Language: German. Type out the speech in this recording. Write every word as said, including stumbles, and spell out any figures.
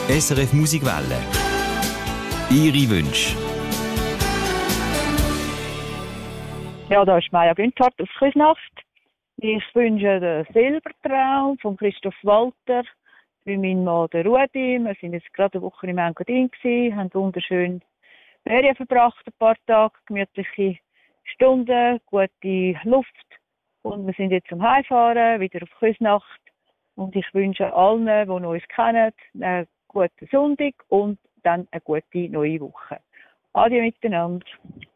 S R F Musikwelle. Ihre Wünsche. Ja, da ist Maja Günthardt aus Küsnacht. Ich wünsche den Silbertraum von Christoph Walter für meinen Mann, den Rudi. Wir sind jetzt gerade eine Woche im Engadin gewesen, haben wunderschön Ferien verbracht, ein paar Tage, gemütliche Stunden, gute Luft. Und wir sind jetzt am Heimfahren, wieder auf Küsnacht. Und ich wünsche allen, die uns kennen, einen guten Sonntag und dann eine gute neue Woche. Adieu miteinander.